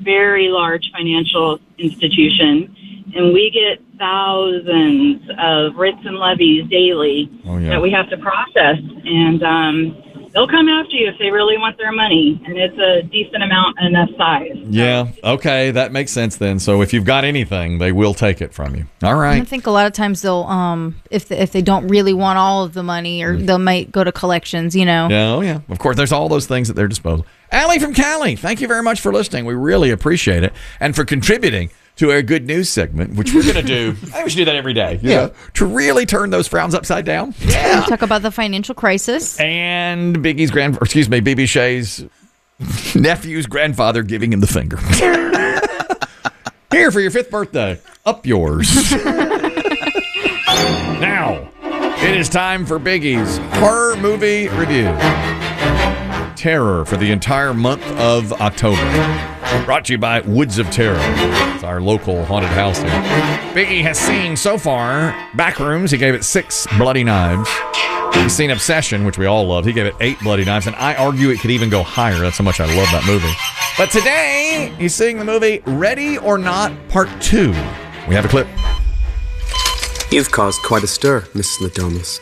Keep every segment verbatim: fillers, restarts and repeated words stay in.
very large financial institution, and we get thousands of writs and levies daily oh, yeah. that we have to process. And um, they'll come after you if they really want their money, and it's a decent amount, enough size. So. Yeah, okay, that makes sense then. So if you've got anything, they will take it from you. All right. I think a lot of times they'll, um, if they, if they don't really want all of the money, or they might go to collections, you know. Yeah, oh, yeah. Of course, there's all those things at their disposal. Allie from Cali, thank you very much for listening. We really appreciate it. And for contributing to our good news segment, which we're going to do. I think we should do that every day. Yeah. Know, to really turn those frowns upside down. Yeah. We talk about the financial crisis. And Biggie's grand, or excuse me, B B Shay's nephew's grandfather giving him the finger. Here for your fifth birthday. Up yours. Now, it is time for Biggie's horror movie review. Terror for the entire month of October. Brought to you by Woods of Terror. It's our local haunted house here. Biggie has seen so far Backrooms. He gave it six bloody knives. He's seen Obsession, which we all loved. He gave it eight bloody knives, and I argue it could even go higher. That's how much I love that movie. But today, he's seeing the movie Ready or Not Part two. We have a clip. You've caused quite a stir, Missus Ladomas.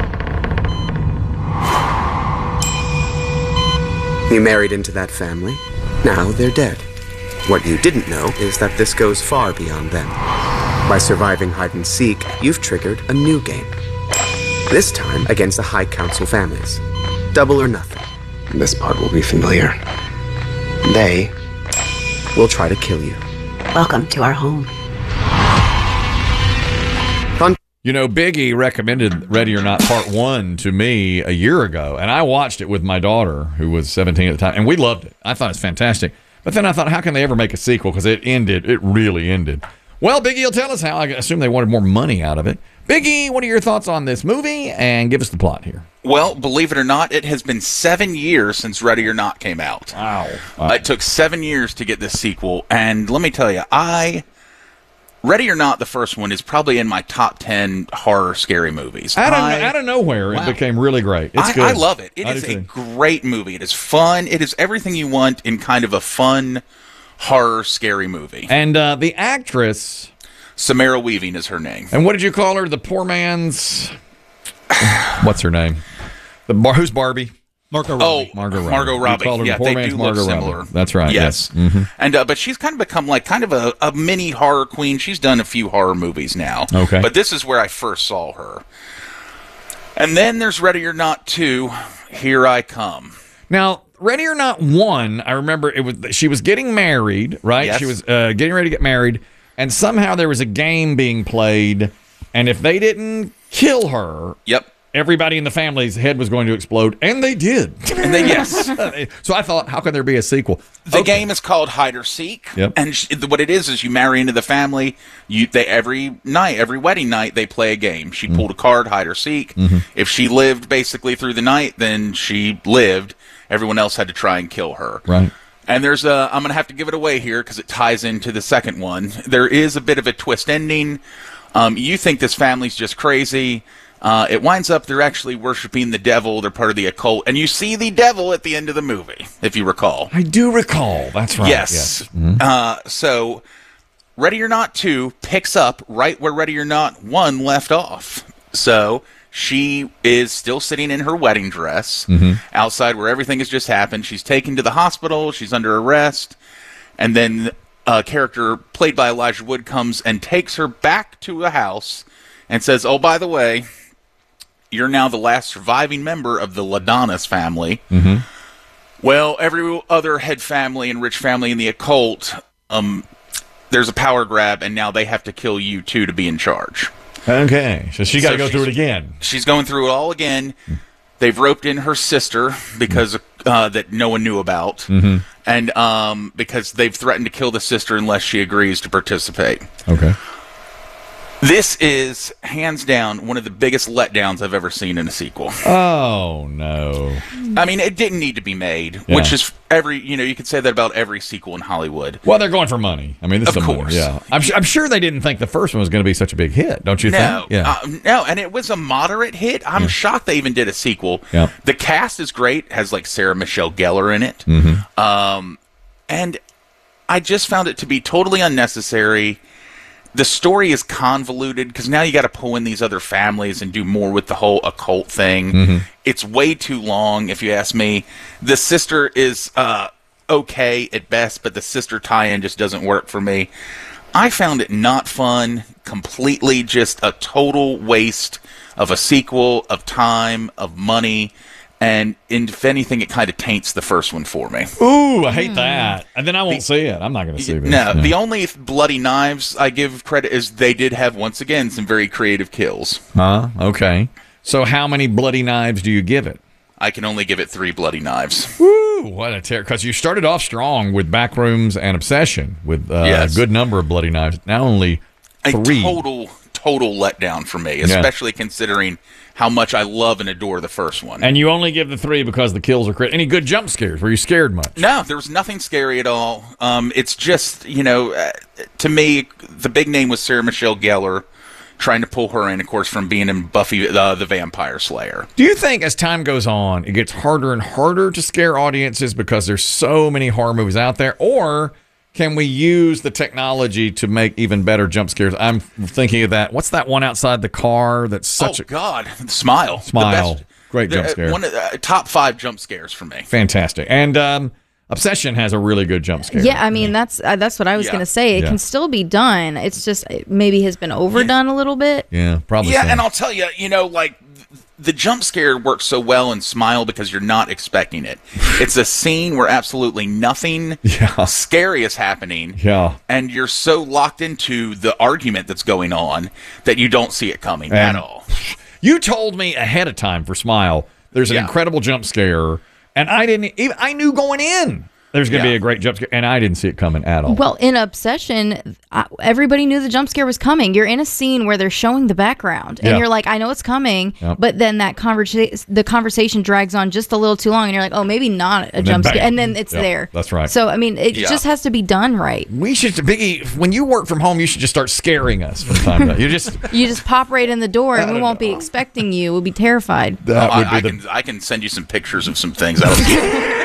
You married into that family. Now they're dead. What you didn't know is that this goes far beyond them. By surviving hide and seek, you've triggered a new game. This time against the High Council families. Double or nothing. This part will be familiar. They will try to kill you. Welcome to our home. You know, Biggie recommended Ready or Not Part one to me a year ago, and I watched it with my daughter, who was seventeen at the time, and we loved it. I thought it was fantastic. But then I thought, how can they ever make a sequel? Because it ended. It really ended. Well, Biggie will tell us how. I assume they wanted more money out of it. Biggie, what are your thoughts on this movie? And give us the plot here. Well, believe it or not, it has been seven years since Ready or Not came out. Wow. wow. Uh, it took seven years to get this sequel, and let me tell you, I... Ready or Not, the first one, is probably in my top ten horror scary movies. Out of, I, out of nowhere, wow. it became really great. It's I, good. I love it. It I is a too. great movie. It is fun. It is everything you want in kind of a fun horror scary movie. And uh, the actress... Samara Weaving is her name. And what did you call her? The poor man's... What's her name? The bar, Who's Barbie? Margot Robbie. Oh, Margot Robbie. Margot Robbie. You called her Yeah, the poor they man's do Margot look Robbie. similar. That's right. Yes. yes. Mm-hmm. And uh, but she's kind of become like kind of a, a mini horror queen. She's done a few horror movies now. Okay. But this is where I first saw her. And then there's Ready or Not two. Here I Come. Now, Ready or Not one, I remember it was she was getting married, right? Yes. She was uh, getting ready to get married, and somehow there was a game being played, and if they didn't kill her, Yep. everybody in the family's head was going to explode, and they did. And then yes. So I thought, how can there be a sequel? The Okay. game is called Hide or Seek, Yep. and sh- what it is is you marry into the family. You they every night, every wedding night, they play a game. She pulled a card, Hide or Seek. Mm-hmm. If she lived basically through the night, then she lived. Everyone else had to try and kill her. Right. And there's a I'm going to have to give it away here because it ties into the second one. There is a bit of a twist ending. Um, you think this family's just crazy. Uh, it winds up they're actually worshiping the devil. They're part of the occult. And you see the devil at the end of the movie, if you recall. I do recall. That's right. Yes. yes. Mm-hmm. Uh, so, Ready or Not two picks up right where Ready or Not one left off. So, she is still sitting in her wedding dress Mm-hmm. outside where everything has just happened. She's taken to the hospital. She's under arrest. And then a character played by Elijah Wood comes and takes her back to a house and says, oh, by the way, you're now the last surviving member of the Ladonis family. Mm-hmm. Well, every other head family and rich family in the occult, um, there's a power grab, and now they have to kill you, too, to be in charge. Okay. So she got to So go through it she's- again. She's going through it all again. They've roped in her sister because uh, that no one knew about, Mm-hmm. and um, because they've threatened to kill the sister unless she agrees to participate. Okay. This is, hands down, one of the biggest letdowns I've ever seen in a sequel. Oh, no. I mean, it didn't need to be made, Yeah. which is every, you know, you could say that about every sequel in Hollywood. Well, they're going for money. I mean, this Of is a movie, course. Yeah, I'm, su- I'm sure they didn't think the first one was going to be such a big hit. Don't you No, think? Yeah. uh, no, and it was a moderate hit. I'm Yeah. shocked they even did a sequel. Yeah. The cast is great, has like Sarah Michelle Gellar in it, Mm-hmm. um, and I just found it to be totally unnecessary. The story is convoluted because now you got to pull in these other families and do more with the whole occult thing. Mm-hmm. It's way too long, if you ask me. The sister is uh, okay at best, but the sister tie-in just doesn't work for me. I found it not fun, completely just a total waste of a sequel, of time, of money. And if anything, it kind of taints the first one for me. Ooh, I hate mm. that. And then I won't the, see it. I'm not going to see this. No, no, the only bloody knives I give credit is they did have, once again, some very creative kills. Huh? Okay. So how many bloody knives do you give it? I can only give it three bloody knives. Woo! What a terror. Because you started off strong with Backrooms and Obsession with uh, yes. a good number of bloody knives. Now only three. A total, total letdown for me, especially yeah. considering how much I love and adore the first one. And you only give the three because the kills are crit. Any good jump scares? Were you scared much? No, there was nothing scary at all. Um, it's just, you know, uh, to me, the big name was Sarah Michelle Gellar, trying to pull her in, of course, from being in Buffy uh, the Vampire Slayer. Do you think as time goes on, it gets harder and harder to scare audiences because there's so many horror movies out there? Or can we use the technology to make even better jump scares? I'm thinking of that. What's that one outside the car that's such oh, a... Oh, God. Smile. Smile. The best, Great jump the, scare. One of the, uh, top five jump scares for me. Fantastic. And um, Obsession has a really good jump scare. Yeah, I mean, that's uh, that's what I was yeah. going to say. It yeah. can still be done. It's just it maybe has been overdone yeah. a little bit. Yeah, probably Yeah, so. and I'll tell you, you know, like... The jump scare works so well in Smile because you're not expecting it. It's a scene where absolutely nothing yeah. scary is happening. Yeah. And you're so locked into the argument that's going on that you don't see it coming and at all. You told me ahead of time for Smile, there's an yeah. incredible jump scare, and I didn't even, I knew going in there's going to yeah. be a great jump scare, and I didn't see it coming at all. Well, in Obsession, uh, everybody knew the jump scare was coming. You're in a scene where they're showing the background, and yeah. you're like, I know it's coming, yep. but then that conversa- the conversation drags on just a little too long, and you're like, oh, maybe not a and jump bang. scare, and then it's yep. there. That's right. So, I mean, it yeah. just has to be done right. We should, Biggie, when you work from home, you should just start scaring us from time to time. You just... You just pop right in the door, and we won't be expecting you. We'll be terrified. That oh, would I, be I, the... can, I can send you some pictures of some things. That'll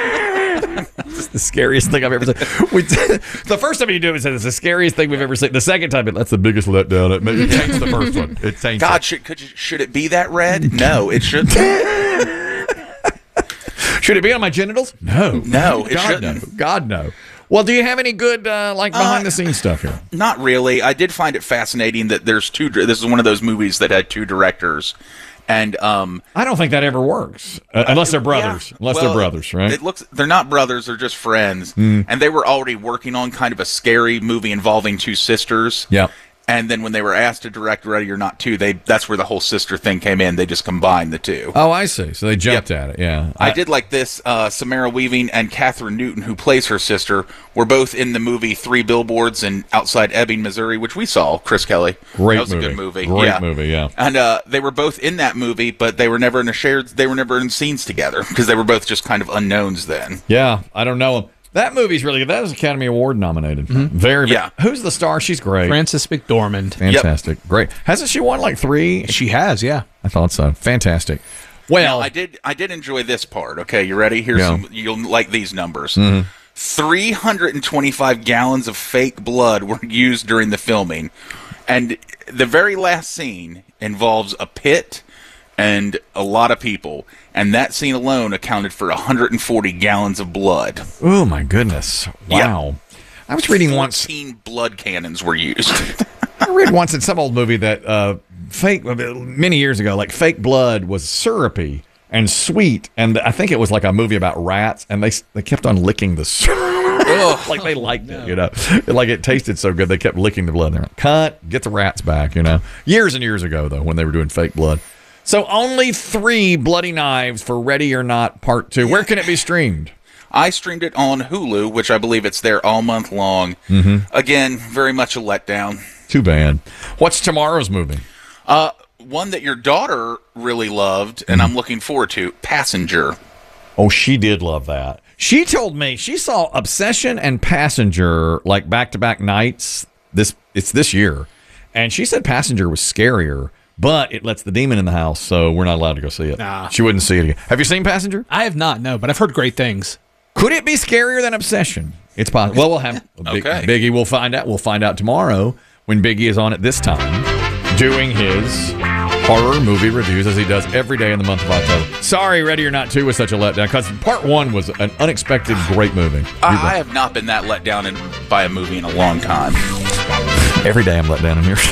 It's the scariest thing I've ever seen. We, the first time you do it, it says it's the scariest thing we've ever seen. The second time, it, that's the biggest letdown. It, it changed the first one. It changed God, it. should, could you, should it be that red? No, it shouldn't. Should it be on my genitals? No. No, it God, shouldn't. No. God, no. Well, do you have any good, uh, like, behind-the-scenes uh, stuff here? Not really. I did find it fascinating that there's two... This is one of those movies that had two directors. And um, I don't think that ever works, uh, unless they're brothers. Yeah. Unless well, they're brothers, right? It looks they're not brothers; they're just friends. Mm. And they were already working on kind of a scary movie involving two sisters. Yeah. And then when they were asked to direct Ready or Not two, they that's where the whole sister thing came in. They just combined the two. Oh, I see. So they jumped yep. at it. Yeah. I, I did like this. Uh, Samara Weaving and Catherine Newton, who plays her sister, were both in the movie Three Billboards in Outside Ebbing, Missouri, which we saw. Chris Kelly. Great that was movie. a good movie. Great yeah. movie. Yeah. And uh, they were both in that movie, but they were never in a shared. They were never in scenes together because they were both just kind of unknowns then. Yeah, I don't know them. That movie's really good. That was Academy Award nominated. Mm-hmm. Very, yeah. Who's the star? She's great. Frances McDormand. Fantastic. Yep. Great. Hasn't she won like three? She has, yeah. I thought so. Fantastic. Well, now, I did. I did enjoy this part. Okay, you ready? Here's yeah. some. You'll like these numbers. Mm-hmm. three hundred twenty-five gallons of fake blood were used during the filming, and the very last scene involves a pit and a lot of people, and that scene alone accounted for one hundred forty gallons of blood. Oh my goodness! Wow. Yep. I was reading once. fourteen blood cannons were used. I read once in some old movie that uh, fake many years ago, like fake blood was syrupy and sweet, and I think it was like a movie about rats, and they they kept on licking the syrup. Like they liked no. it, you know, like it tasted so good they kept licking the blood. And they're like, cut, get the rats back, you know. Years and years ago though, when they were doing fake blood. So only three bloody knives for Ready or Not Part Two. Where can it be streamed? I streamed it on Hulu, which I believe it's there all month long. Mm-hmm. Again, very much a letdown. Too bad. What's tomorrow's movie? Uh, one that your daughter really loved, and mm-hmm. I'm looking forward to, Passenger. Oh, she did love that. She told me she saw Obsession and Passenger like back-to-back nights. This it's this year, and she said Passenger was scarier. But it lets the demon in the house, so we're not allowed to go see it. Nah. She wouldn't see it again. Have you seen Passenger? I have not, no, but I've heard great things. Could it be scarier than Obsession? It's possible. Well, we'll have Big, Okay. Biggie. We'll find out. We'll find out tomorrow when Biggie is on at this time doing his horror movie reviews as he does every day in the month of October. Sorry, Ready or Not two was such a letdown because part one was an unexpected great movie. I, I have not been that let down in, by a movie in a long time. Every day I'm let down in here.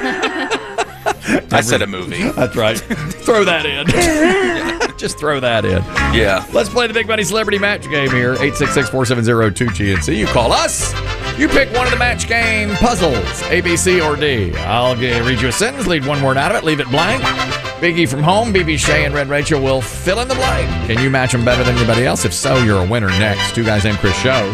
I said a movie. That's right. Throw that in. Just throw that in. Yeah. Let's play the Big Money Celebrity Match Game here. eight six six, four seven zero, two G N C. You call us. You pick one of the match game puzzles, A, B, C, or D. I'll g- read you a sentence, leave one word out of it, leave it blank. Biggie from home, B B Shay, and Red Rachel will fill in the blank. Can you match them better than anybody else? If so, you're a winner next. Two Guys Named Chris Show.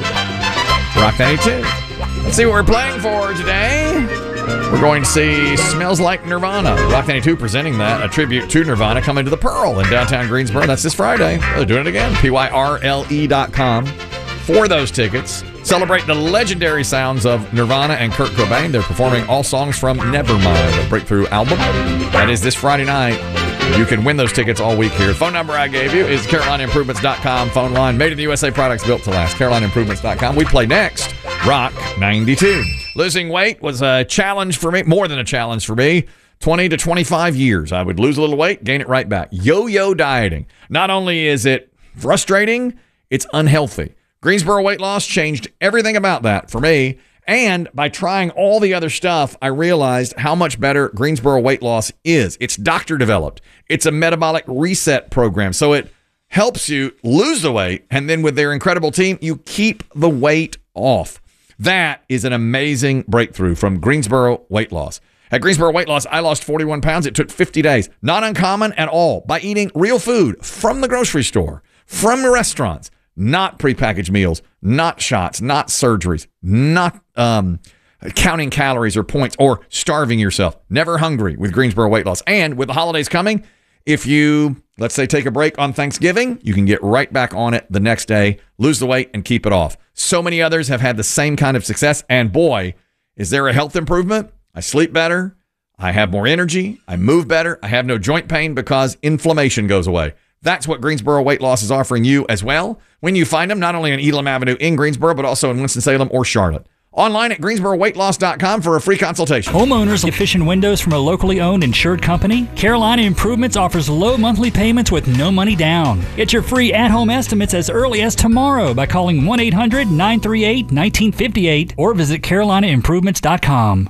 Rock ninety-two. Let's see what we're playing for today. We're going to see Smells Like Nirvana. Rock ninety-two presenting that, a tribute to Nirvana, coming to the Pearl in downtown Greensboro. That's this Friday. They're doing it again. P Y R L E dot com for those tickets. Celebrate the legendary sounds of Nirvana and Kurt Cobain. They're performing all songs from Nevermind, a breakthrough album. That is this Friday night. You can win those tickets all week here. The phone number I gave you is Carolina Improvements dot com phone line. Made in the U S A, products built to last. Carolina Improvements dot com. We play next. Rock ninety-two. Losing weight was a challenge for me, more than a challenge for me. twenty to twenty-five years. I would lose a little weight, gain it right back. Yo-yo dieting. Not only is it frustrating, it's unhealthy. Greensboro Weight Loss changed everything about that for me. And by trying all the other stuff, I realized how much better Greensboro Weight Loss is. It's doctor developed. It's a metabolic reset program. So it helps you lose the weight. And then with their incredible team, you keep the weight off. That is an amazing breakthrough from Greensboro Weight Loss. At Greensboro Weight Loss, I lost forty-one pounds. It took fifty days. Not uncommon at all. By eating real food from the grocery store, from restaurants, not prepackaged meals, not shots, not surgeries, not um, counting calories or points or starving yourself. Never hungry with Greensboro Weight Loss. And with the holidays coming, if you, let's say, take a break on Thanksgiving, you can get right back on it the next day, lose the weight, and keep it off. So many others have had the same kind of success. And boy, is there a health improvement? I sleep better. I have more energy. I move better. I have no joint pain because inflammation goes away. That's what Greensboro Weight Loss is offering you as well. When you find them, not only on Elam Avenue in Greensboro, but also in Winston-Salem or Charlotte. Online at Greensboro Weight Loss dot com for a free consultation. Homeowners efficient windows from a locally owned insured company. Carolina Improvements offers low monthly payments with no money down. Get your free at-home estimates as early as tomorrow by calling one eight hundred, nine three eight, one nine five eight or visit Carolina Improvements dot com.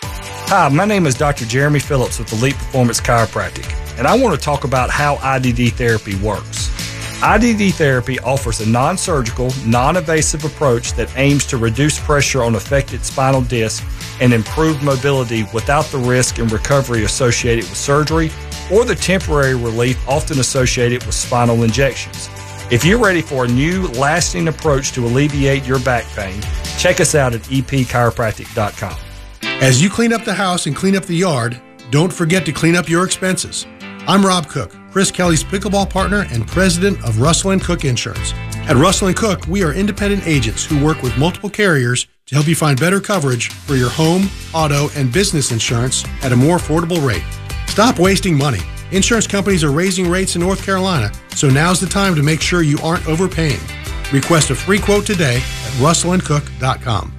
Hi, my name is Doctor Jeremy Phillips with Elite Performance Chiropractic, and I want to talk about how I D D therapy works. I D D therapy offers a non-surgical, non-invasive approach that aims to reduce pressure on affected spinal disc and improve mobility without the risk and recovery associated with surgery or the temporary relief often associated with spinal injections. If you're ready for a new, lasting approach to alleviate your back pain, check us out at E P chiropractic dot com. As you clean up the house and clean up the yard, don't forget to clean up your expenses. I'm Rob Cook, Chris Kelly's pickleball partner and president of Russell and Cook Insurance. At Russell and Cook, we are independent agents who work with multiple carriers to help you find better coverage for your home, auto, and business insurance at a more affordable rate. Stop wasting money. Insurance companies are raising rates in North Carolina, so now's the time to make sure you aren't overpaying. Request a free quote today at russell and cook dot com.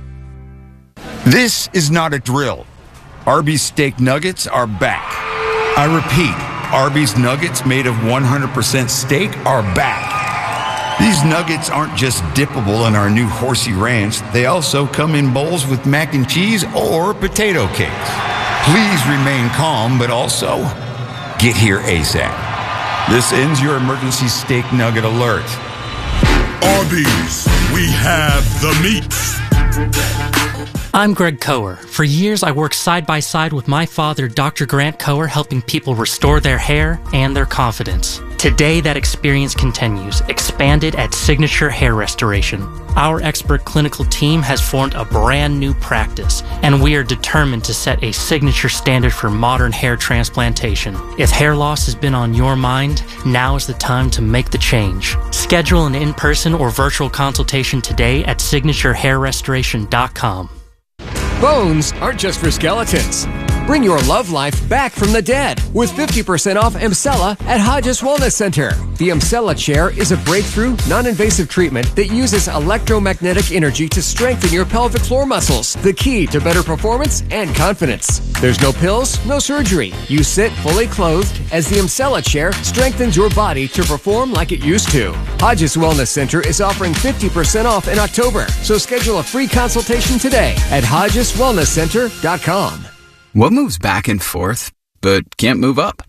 This is not a drill. Arby's steak nuggets are back. I repeat, Arby's nuggets made of one hundred percent steak are back. These nuggets aren't just dippable in our new Horsey Ranch. They also come in bowls with mac and cheese or potato cakes. Please remain calm, but also get here ASAP. This ends your emergency steak nugget alert. Arby's, we have the meats. I'm Greg Coher. For years, I worked side by side with my father, Doctor Grant Coher, helping people restore their hair and their confidence. Today, that experience continues, expanded at Signature Hair Restoration. Our expert clinical team has formed a brand new practice, and we are determined to set a signature standard for modern hair transplantation. If hair loss has been on your mind, now is the time to make the change. Schedule an in-person or virtual consultation today at signature hair restoration dot com. Bones aren't just for skeletons. Bring your love life back from the dead with fifty percent off Emsella at Hodges Wellness Center. The Emsella chair is a breakthrough, non-invasive treatment that uses electromagnetic energy to strengthen your pelvic floor muscles, the key to better performance and confidence. There's no pills, no surgery. You sit fully clothed as the Emsella chair strengthens your body to perform like it used to. Hodges Wellness Center is offering fifty percent off in October, so schedule a free consultation today at hodges wellness center dot com. What moves back and forth, but can't move up?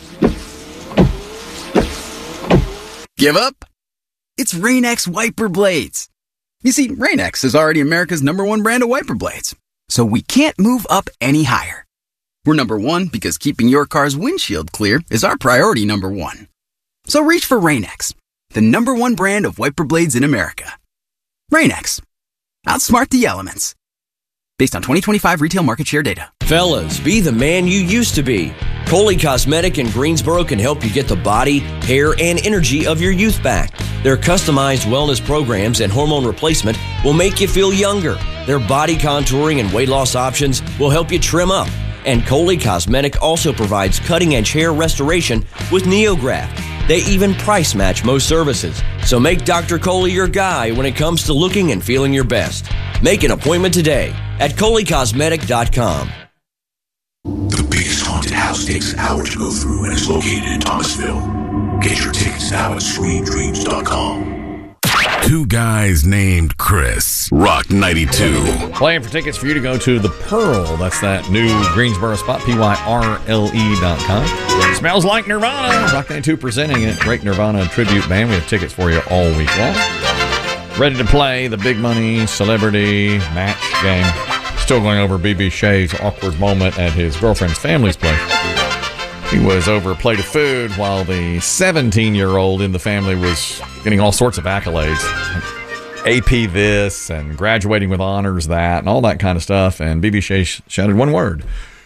Give up? It's Rain-X wiper blades. You see, Rain-X is already America's number one brand of wiper blades, so we can't move up any higher. We're number one because keeping your car's windshield clear is our priority number one. So reach for Rain-X, the number one brand of wiper blades in America. Rain-X. Outsmart the elements. Based on twenty twenty-five retail market share data. Fellas, be the man you used to be. Coley Cosmetic in Greensboro can help you get the body, hair, and energy of your youth back. Their customized wellness programs and hormone replacement will make you feel younger. Their body contouring and weight loss options will help you trim up. And Coley Cosmetic also provides cutting-edge hair restoration with NeoGraft. They even price match most services. So make Doctor Coley your guy when it comes to looking and feeling your best. Make an appointment today at coley cosmetic dot com. The biggest haunted house takes an hour to go through and is located in Thomasville. Get your tickets now at scream dreams dot com. Two guys named Chris. Rock ninety-two. Playing for tickets for you to go to the Pearl. That's that new Greensboro spot, P Y R L E dot com. Smells like Nirvana. Rock ninety-two presenting it. Great Nirvana tribute band. We have tickets for you all week long. Ready to play the big money celebrity match game. Still going over B B Shea's awkward moment at his girlfriend's family's place. He was over a plate of food while the seventeen-year-old in the family was getting all sorts of accolades. A P this and graduating with honors that and all that kind of stuff. And B B Shea shouted one word.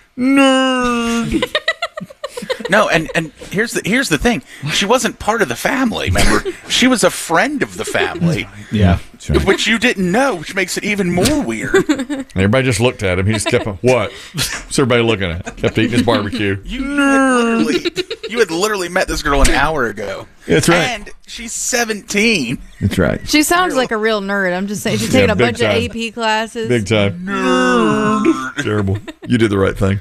Nerd! No, and, and here's the here's the thing. She wasn't part of the family, remember? She was a friend of the family. Yeah. Sure. Which you didn't know, which makes it even more weird. Everybody just looked at him. He just kept, what? What's everybody looking at? Kept eating his barbecue. You had, literally, you had literally met this girl an hour ago. That's right. And she's seventeen. That's right. She sounds like a real nerd. I'm just saying. She's taking Yeah, a big bunch time. of A P classes. Big time. Nerd. Terrible. You did the right thing.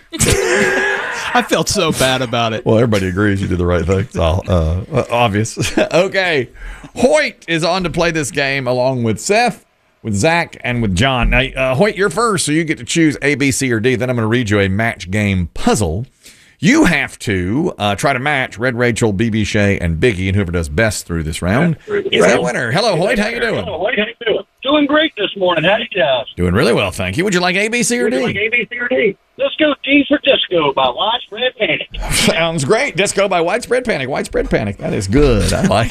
I felt so bad about it. Well, everybody agrees you did the right thing. It's all uh, obvious. Okay. Hoyt is on to play this game along with Seth, with Zach, and with John. Now, uh, Hoyt, you're first, so you get to choose A, B, C, or D. Then I'm going to read you a match game puzzle. You have to uh, try to match Red Rachel, B B Shea, and Biggie, and whoever does best through this round is the winner. Hello, Hoyt. How you doing? Hello, Hoyt. How you doing? Doing great this morning. How you guys? Doing really well, thank you. Would you like A, B, C, or Would D? you like A, B, C, or D? Let's go D for Disco by Widespread Panic. Sounds great. Disco by Widespread Panic. Widespread Panic. That is good. I like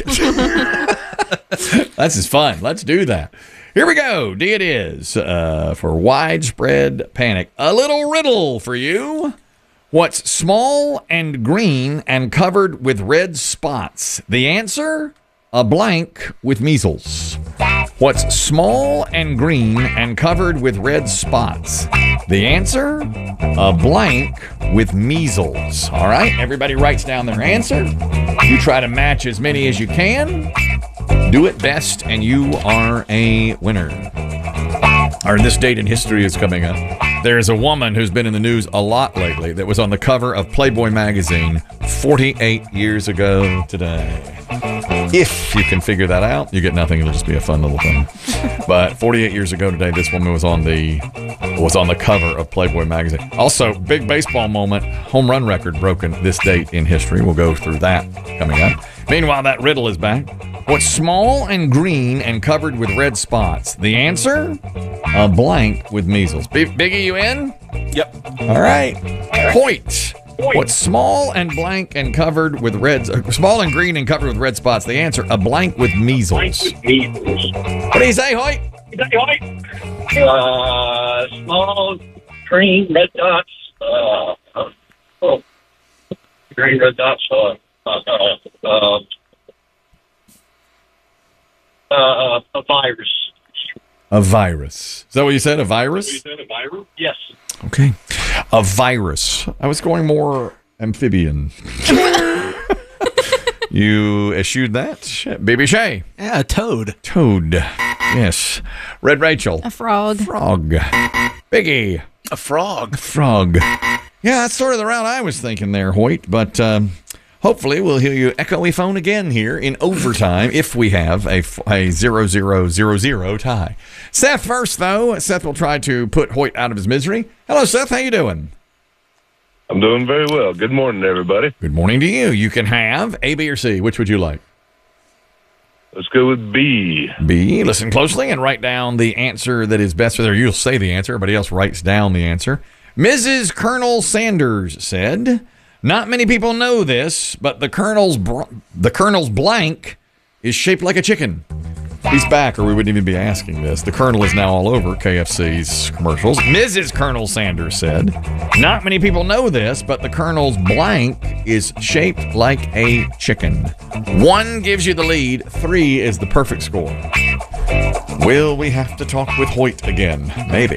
it. That's just fun. Let's do that. Here we go. D it is uh, for Widespread Panic. A little riddle for you. What's small and green and covered with red spots? The answer? A blank with measles. What's small and green and covered with red spots? The answer? A blank with measles. All right, everybody writes down their answer. You try to match as many as you can. Do it best, and you are a winner. Or this date in history is coming up. There's a woman who's been in the news a lot lately that was on the cover of Playboy magazine forty-eight years ago today. If you can figure that out, you get nothing. It'll just be a fun little thing. But forty-eight years ago today, this woman was on the was on the cover of Playboy magazine. Also, big baseball moment, home run record broken this date in history. We'll go through that coming up. Meanwhile, that riddle is back. What's small and green and covered with red spots? The answer? A blank with measles. B- Biggie, you in? Yep. All right. Hoyt. What's small and blank and covered with red? Uh, small and green and covered with red spots. The answer: a blank with measles. What do you say, Hoyt? Uh, small, green, red dots. Uh, uh, oh, green, red dots. Uh, uh, uh, uh, a virus. A virus. Is that what you said? A virus? You said a virus? Yes. Okay. A virus. I was going more amphibian. You eschewed that? Baby Shay. Yeah, a toad. Toad. Yes. Red Rachel. A frog. Frog. Biggie. A frog. Frog. Yeah, that's sort of the route I was thinking there, Hoyt. But um, hopefully we'll hear you echoey phone again here in overtime if we have a, a zero zero zero zero tie. Seth first, though. Seth will try to put Hoyt out of his misery. Hello, Seth. How you doing? I'm doing very well. Good morning, everybody. Good morning to you. You can have A, B, or C. Which would you like? Let's go with B. B. Listen closely and write down the answer that is best for there. You'll say the answer. Everybody else writes down the answer. Missus Colonel Sanders said, "Not many people know this, but the Colonel's br- the Colonel's blank is shaped like a chicken." He's back, or we wouldn't even be asking this. The Colonel is now all over K F C's commercials. Missus Colonel Sanders said, "Not many people know this, but the Colonel's blank is shaped like a chicken." One gives you the lead. Three is the perfect score. Will we have to talk with Hoyt again? Maybe.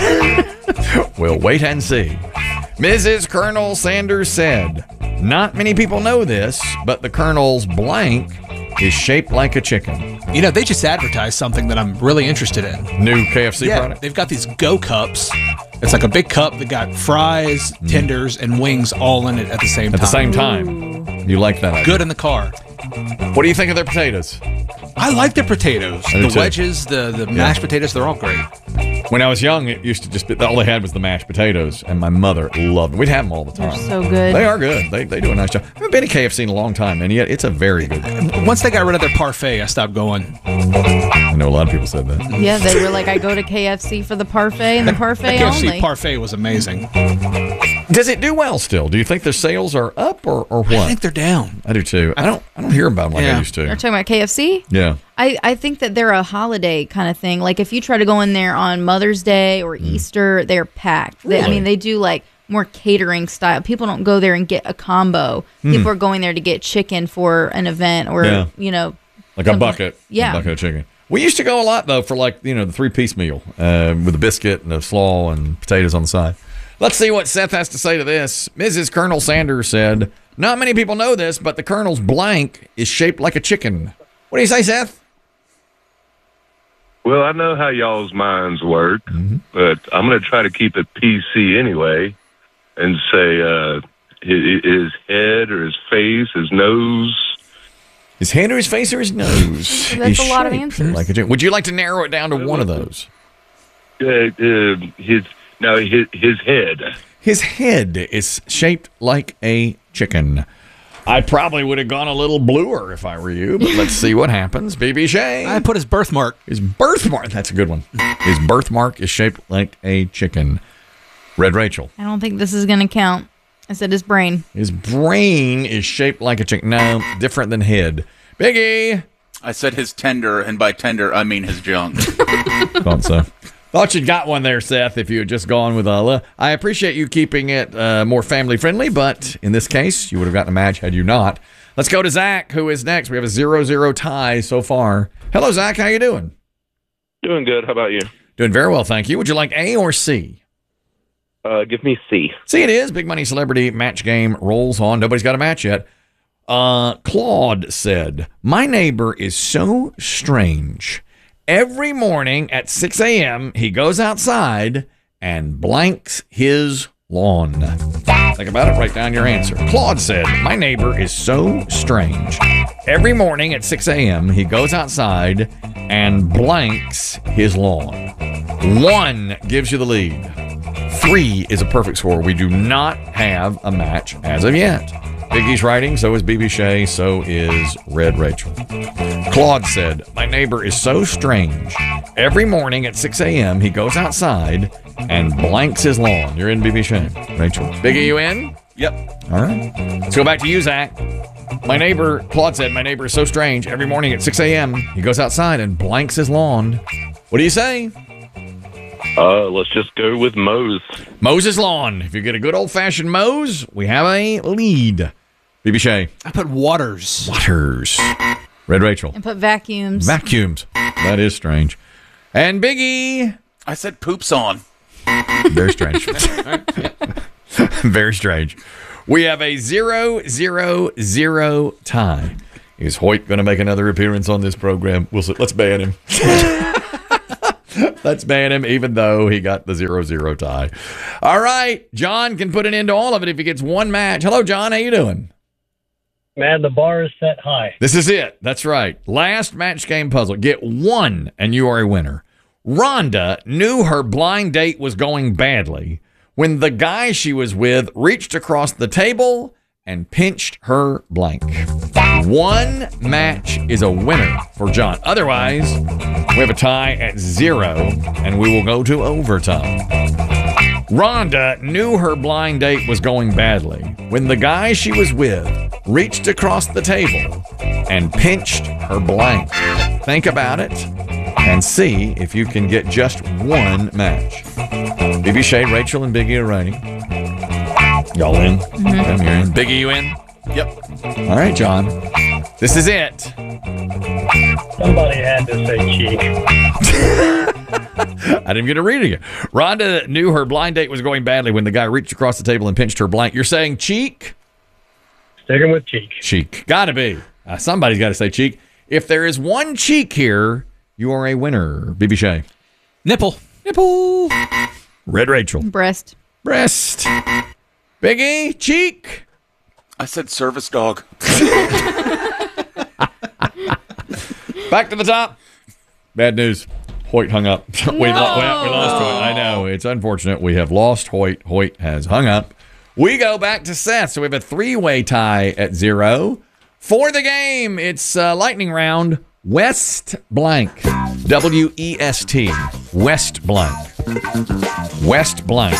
We'll wait and see. Missus Colonel Sanders said, "Not many people know this, but the Colonel's blank is shaped like a chicken." You know, they just advertised something that I'm really interested in. New K F C yeah, product? They've got these Go Cups. It's like a big cup that got fries, tenders, and wings all in it at the same At time. the same time. You like that idea? Good in the car. What do you think of their potatoes? I like the potatoes. I do The too. wedges, the, the mashed potatoes, they're all great. When I was young, it used to just be, all they had was the mashed potatoes, and my mother loved them. We'd have them all the time. They're so good. They are good. They, they do a nice job. I haven't been to K F C in a long time, and yet it's a very good. Once they got rid of their parfait, I stopped going. I know a lot of people said that. Yeah, they were like, I go to K F C for the parfait and the parfait K F C only. parfait was amazing. Does it do well still? Do you think their sales are up or, or what? I think they're down. I do too. I don't I don't hear about them like I Yeah. used to. You're talking about K F C? Yeah. I, I think that they're a holiday kind of thing. Like if you try to go in there on Mother's Day or Easter, they're packed. They, I Really? mean, they do like more catering style. People don't go there and get a combo. Hmm. People are going there to get chicken for an event or, Yeah. you know. Like a something- bucket. Yeah. A bucket of chicken. We used to go a lot, though, for like, you know, the three-piece meal uh, with a biscuit and a slaw and potatoes on the side. Let's see what Seth has to say to this. Missus Colonel Sanders said, "Not many people know this, but the Colonel's blank is shaped like a chicken." What do you say, Seth? Well, I know how y'all's minds work, Mm-hmm. but I'm going to try to keep it P C anyway and say uh, his, his head or his face, his nose. His head or his face or his nose? That's is a lot of shaped answers. Like a chicken. Would you like to narrow it down to one of those? Uh, uh, his no, his his head. His head is shaped like a chicken. I probably would have gone a little bluer if I were you, but let's see what happens. B B Shay. I put his birthmark. His birthmark. That's a good one. His birthmark is shaped like a chicken. Red Rachel. I don't think this is going to count. I said his brain. His brain is shaped like a chicken. No, different than head. Biggie. I said his tender, and by tender, I mean his junk. Thought so. Thought you'd got one there, Seth, if you had just gone with a... I appreciate you keeping it uh, more family-friendly, but in this case, you would have gotten a match had you not. Let's go to Zach, who is next. We have a zero zero tie so far. Hello, Zach. How you doing? Doing good. How about you? Doing very well, thank you. Would you like A or C? Uh, give me C. C it is. Big Money Celebrity match game rolls on. Nobody's got a match yet. Uh, Claude said, "My neighbor is so strange. Every morning at six a.m., he goes outside and blanks his lawn." Think about it. Write down your answer. Claude said, "My neighbor is so strange. Every morning at six a.m., he goes outside and blanks his lawn." One gives you the lead. Three is a perfect score. We do not have a match as of yet. Biggie's writing, so is B B Shay, so is Red Rachel. Claude said, "My neighbor is so strange. Every morning at six a.m., he goes outside and blanks his lawn." You're in, B B Shay. Rachel. Biggie, you in? Yep. All right. Let's go back to you, Zach. My neighbor, Claude said, "My neighbor is so strange. Every morning at six a.m., he goes outside and blanks his lawn." What do you say? Uh, let's just go with Moe's. Moses lawn. If you get a good old-fashioned Moe's, we have a lead. B B Shay. I put Waters. Waters. Red Rachel. And put vacuums. Vacuums. That is strange. And Biggie. I said poops on. Very strange. Very strange. We have a zero, zero, zero tie. Is Hoyt going to make another appearance on this program? We'll see. Let's ban him. Let's ban him, even though he got the zero, zero tie. All right. John can put an end to all of it if he gets one match. Hello, John. How you doing? Man, the bar is set high. This is it. That's right. Last match game puzzle. Get one, and you are a winner. Rhonda knew her blind date was going badly when the guy she was with reached across the table and pinched her blank. One match is a winner for John. Otherwise, we have a tie at zero, and we will go to overtime. Rhonda knew her blind date was going badly when the guy she was with reached across the table and pinched her blank. Think about it and see if you can get just one match. B B Shea, Rachel, and Biggie are writing. Y'all in? Mm-hmm. Come here in. Biggie, you in? Yep. All right, John. This is it. Somebody had to say cheek. I didn't get to read it again. Rhonda knew her blind date was going badly when the guy reached across the table and pinched her blank. You're saying cheek? Sticking with cheek. Cheek. Gotta be. Uh, somebody's got to say cheek. If there is one cheek here, you are a winner. B B Shea. Nipple. Nipple. Red Rachel. Breast. Breast. Biggie. Cheek. I said service dog. Back to the top. Bad news. Hoyt hung up. we, No. lo- we, we lost Hoyt. I know. It's unfortunate. We have lost Hoyt. Hoyt has hung up. We go back to Seth. So we have a three-way tie at zero. For the game, it's uh, lightning round. West blank. W E S T. West blank. West blank.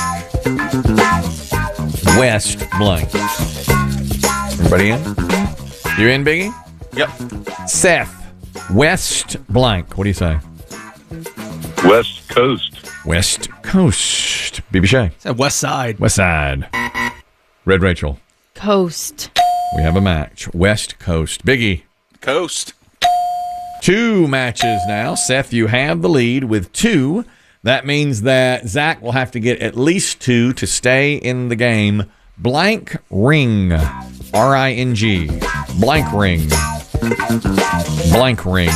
West blank. Everybody in? You in, Biggie? Yep. Seth. West blank. What do you say? West Coast. West Coast. B B Shea. Said West Side. West Side. Red Rachel. Coast. We have a match. West Coast. Biggie. Coast. Two matches now. Seth, you have the lead with two. That means that Zach will have to get at least two to stay in the game. Blank ring. R I N G. Blank ring. Blank ring.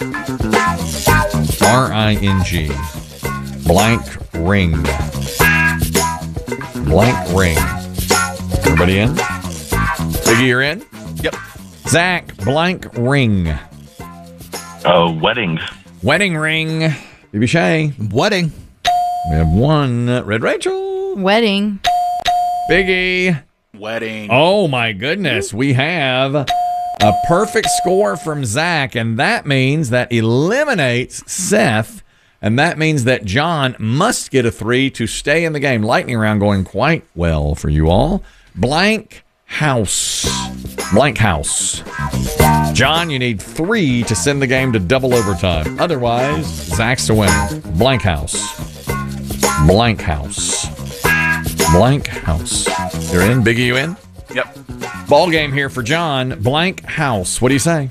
R I N G. Blank ring. Blank ring. Everybody in? Biggie, you're in? Yep. Zach, blank ring. Uh, wedding. Wedding ring. B B Shea. Wedding. We have one. Red Rachel. Wedding. Biggie. Wedding. Oh, my goodness. We have a perfect score from Zach, and that means that eliminates Seth, and that means that John must get a three to stay in the game. Lightning round going quite well for you all. Blank house. Blank house. John, you need three to send the game to double overtime. Otherwise, Zach's the winner. Blank house. Blank house. Blank house. You're in? Biggie, you in? Yep. Ball game here for John. Blank house. What do you say?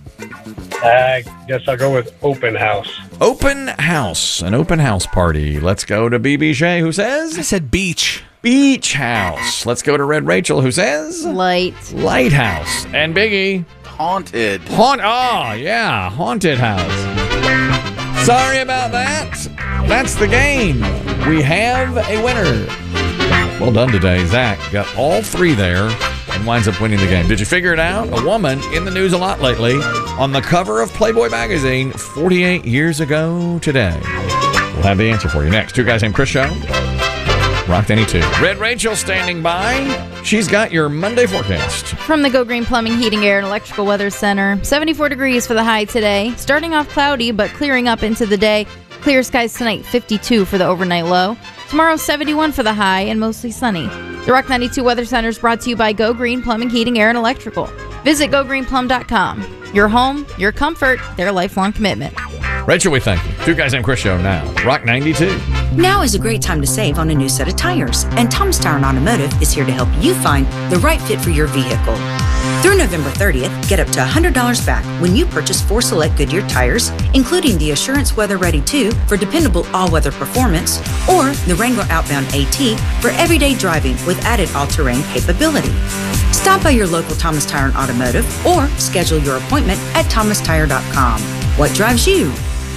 I guess I'll go with open house. Open house. An open house party. Let's go to B B Shea, who says? I said beach. Beach house. Let's go to Red Rachel, who says? Light. Lighthouse. And Biggie? Haunted. Haunt. Oh, yeah. Haunted house. Sorry about that. That's the game. We have a winner. Well done today. Zach got all three there and winds up winning the game. Did you figure it out? A woman in the news a lot lately on the cover of Playboy magazine forty-eight years ago today. We'll have the answer for you next. Two Guys Named Chris show. Rock ninety-two. Red Rachel standing by. She's got your Monday forecast. From the Go Green Plumbing, Heating, Air, and Electrical Weather Center. seventy-four degrees for the high today. Starting off cloudy, but clearing up into the day. Clear skies tonight, fifty-two for the overnight low. Tomorrow, seventy-one for the high and mostly sunny. The Rock ninety-two Weather Center is brought to you by Go Green Plumbing, Heating, Air, and Electrical. Visit go green plum dot com. Your home, your comfort, their lifelong commitment. Rachel, we thank you. Two Guys Named Chris show now. Rock ninety-two. Now is a great time to save on a new set of tires, and Thomas Tire and Automotive is here to help you find the right fit for your vehicle. Through November thirtieth, get up to one hundred dollars back when you purchase four select Goodyear tires, including the Assurance Weather Ready two for dependable all-weather performance, or the Wrangler Outbound AT for everyday driving with added all-terrain capability. Stop by your local Thomas Tire and Automotive or schedule your appointment at thomas tire dot com. What drives you?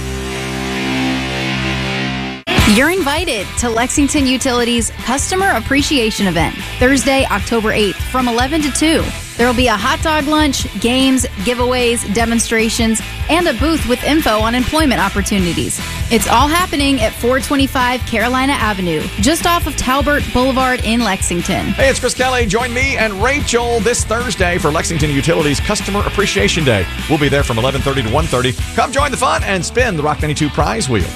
You're invited to Lexington Utilities Customer Appreciation Event, Thursday, October eighth, from eleven to two. There will be a hot dog lunch, games, giveaways, demonstrations, and a booth with info on employment opportunities. It's all happening at four twenty-five Carolina Avenue, just off of Talbert Boulevard in Lexington. Hey, it's Chris Kelly. Join me and Rachel this Thursday for Lexington Utilities Customer Appreciation Day. We'll be there from eleven thirty to one thirty. Come join the fun and spin the Rock ninety-two prize wheel.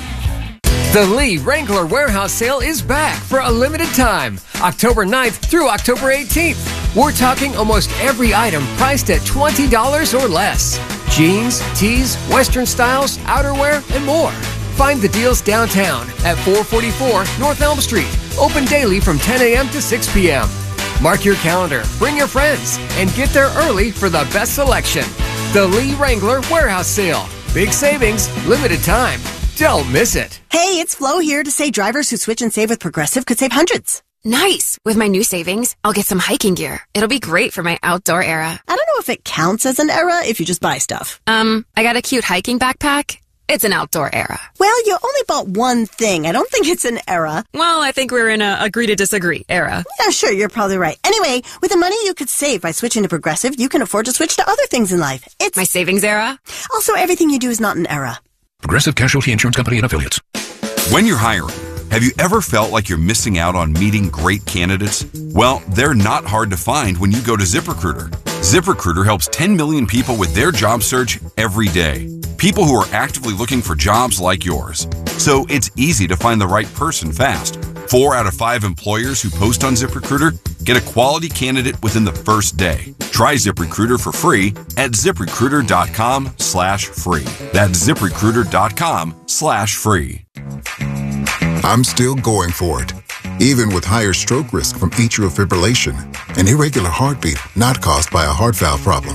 The Lee Wrangler Warehouse Sale is back for a limited time, October ninth through October eighteenth. We're talking almost every item priced at twenty dollars or less. Jeans, tees, Western styles, outerwear, and more. Find the deals downtown at four forty-four North Elm Street. Open daily from ten a.m. to six p.m. Mark your calendar, bring your friends, and get there early for the best selection. The Lee Wrangler Warehouse Sale. Big savings, limited time. Don't miss it. Hey, it's Flo here to say drivers who switch and save with Progressive could save hundreds. Nice! With my new savings, I'll get some hiking gear. It'll be great for my outdoor era. I don't know if it counts as an era if you just buy stuff. Um, I got a cute hiking backpack. It's an outdoor era. Well, you only bought one thing. I don't think it's an era. Well, I think we're in a agree to disagree era. Yeah, sure, you're probably right. Anyway, with the money you could save by switching to Progressive, you can afford to switch to other things in life. It's my savings era. Also, everything you do is not an era. Progressive Casualty Insurance Company and Affiliates. When you're hiring, have you ever felt like you're missing out on meeting great candidates? Well, they're not hard to find when you go to ZipRecruiter. ZipRecruiter helps ten million people with their job search every day. People who are actively looking for jobs like yours. So it's easy to find the right person fast. Four out of five employers who post on ZipRecruiter get a quality candidate within the first day. Try ZipRecruiter for free at ZipRecruiter.com slash free. That's ZipRecruiter.com slash free. I'm still going for it, even with higher stroke risk from atrial fibrillation, an irregular heartbeat not caused by a heart valve problem.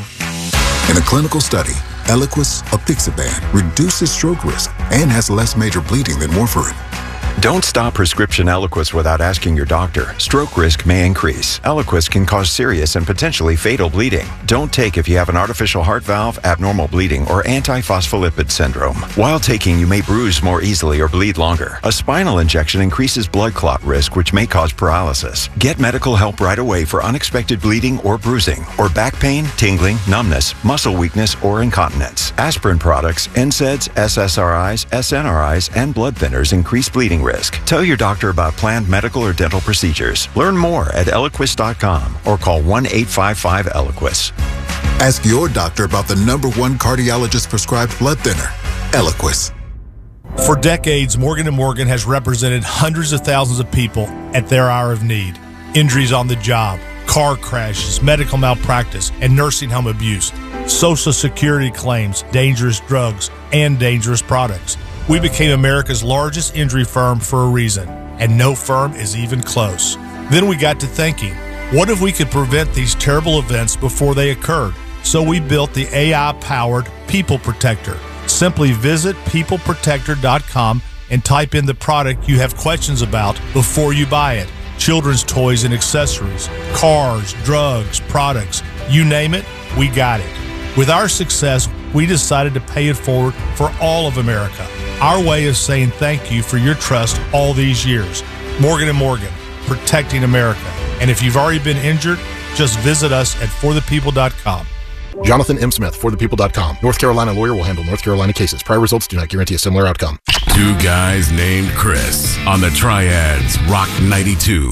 In a clinical study, Eliquis apixaban reduces stroke risk and has less major bleeding than warfarin. Don't stop prescription Eliquis without asking your doctor. Stroke risk may increase. Eliquis can cause serious and potentially fatal bleeding. Don't take if you have an artificial heart valve, abnormal bleeding, or antiphospholipid syndrome. While taking, you may bruise more easily or bleed longer. A spinal injection increases blood clot risk, which may cause paralysis. Get medical help right away for unexpected bleeding or bruising, or back pain, tingling, numbness, muscle weakness, or incontinence. Aspirin products, N SAIDs, S S R Is, S N R Is, and blood thinners increase bleeding risk. Tell your doctor about planned medical or dental procedures. Learn more at Eliquis dot com or call one eight five five Eliquis. Ask your doctor about the number one cardiologist prescribed blood thinner, Eliquis. For decades, Morgan and Morgan has represented hundreds of thousands of people at their hour of need. Injuries on the job, car crashes, medical malpractice, and nursing home abuse, Social Security claims, dangerous drugs, and dangerous products. We became America's largest injury firm for a reason, and no firm is even close. Then we got to thinking, what if we could prevent these terrible events before they occurred? So we built the A I-powered People Protector. Simply visit people protector dot com and type in the product you have questions about before you buy it. Children's toys and accessories, cars, drugs, products, you name it, we got it. With our success, we decided to pay it forward for all of America. Our way of saying thank you for your trust all these years. Morgan and Morgan, protecting America. And if you've already been injured, just visit us at for the people dot com. Jonathan M. Smith, for the people dot com. North Carolina lawyer will handle North Carolina cases. Prior results do not guarantee a similar outcome. Two guys named Chris on the Triads Rock ninety-two.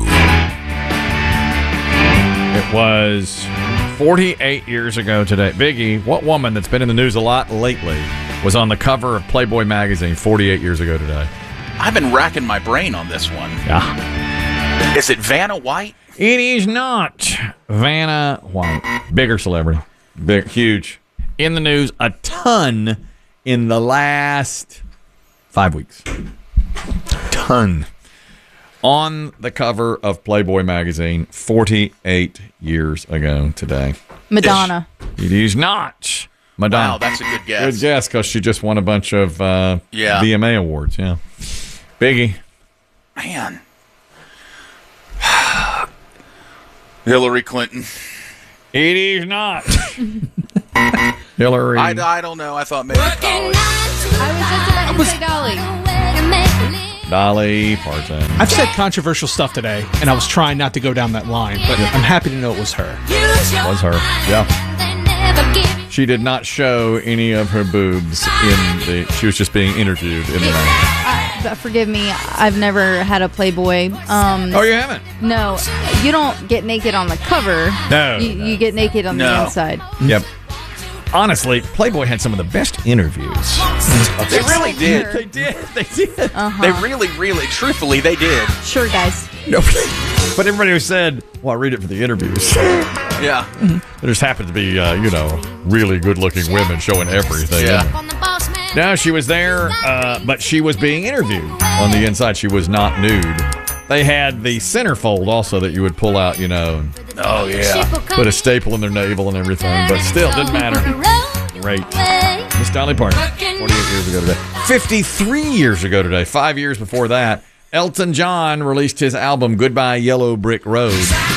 It was forty-eight years ago today. Biggie, what woman that's been in the news a lot lately was on the cover of Playboy magazine forty-eight years ago today? I've been racking my brain on this one. Yeah. Is it Vanna White? It is not Vanna White. Bigger celebrity. Big, huge. In the news a ton in the last five weeks. Ton. on the cover of Playboy magazine forty-eight years ago today. Madonna. It is not Madonna. Wow, that's a good guess. Good guess, because she just won a bunch of uh, Yeah. V M A awards. Yeah. Biggie. Man. Hillary Clinton. It is not. Hillary. I, I don't know. I thought maybe college. I was just about to say Dolly. Dolly Parton. I've said controversial stuff today, and I was trying not to go down that line, but I'm happy to know it was her. Was her. Yeah. She did not show any of her boobs in the. She was just being interviewed in the magazine. Uh, but forgive me, I've never had a Playboy. Um, Oh, you haven't? No, you don't get naked on the cover. No, You, you get naked on the No. inside. Yep. Honestly, Playboy had some of the best interviews. They really did. They did. They did. Uh-huh. They really, really, truthfully, they did. Sure, guys. No, but everybody who said, well, I read it for the interviews. Yeah. There just happened to be, uh, you know, really good-looking women showing everything. Yeah. No, she was there, uh, but she was being interviewed on the inside. She was not nude. They had the centerfold also that you would pull out, you know. and Oh, yeah. Put a staple in their navel and everything, but still, didn't matter. Great. Miss Dolly Parton, forty-eight years ago today. fifty-three years ago today, five years before that, Elton John released his album Goodbye Yellow Brick Road,